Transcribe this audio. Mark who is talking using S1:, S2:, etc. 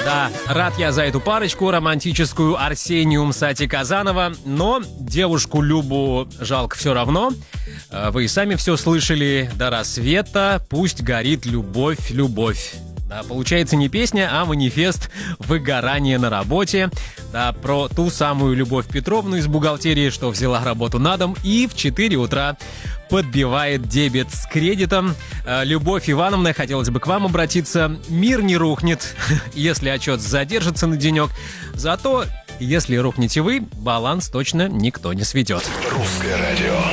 S1: Да, рад я за эту парочку романтическую Арсению Мсати Казанова, но девушку Любу жалко все равно. Вы и сами все слышали. До рассвета пусть горит любовь, любовь. Да, получается не песня, а манифест выгорания на работе. Да, про ту самую Любовь Петровну из бухгалтерии, что взяла работу на дом и в 4 утра подбивает дебет с кредитом. Любовь Ивановна, хотелось бы к вам обратиться. Мир не рухнет, если отчет задержится на денек. Зато, если рухнете вы, баланс точно никто не сведет.
S2: Русское радио.